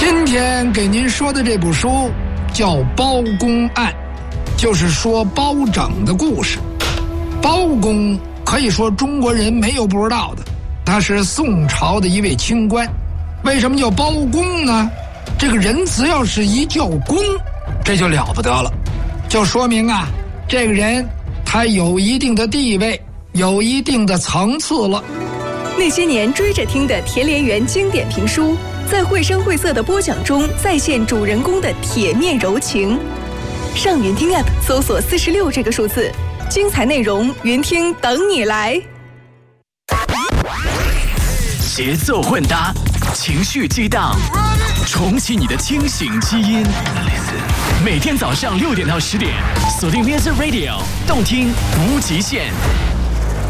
今天给您说的这部书叫《包公案》，就是说包拯的故事。包公可以说中国人没有不知道的，他是宋朝的一位清官。为什么叫包公呢？这个人只要是一叫公，这就了不得了，就说明啊，这个人他有一定的地位，有一定的层次了。 那些年追着听的田连元经典评书，在绘声绘色的播讲中再现主人公的铁面柔情。上云听 App 搜索46这个数字，精彩内容云听等你来。 节奏混搭，情绪激荡，重启你的清醒基因。每天早上6点到10点，锁定 Music Radio， 动听无极限。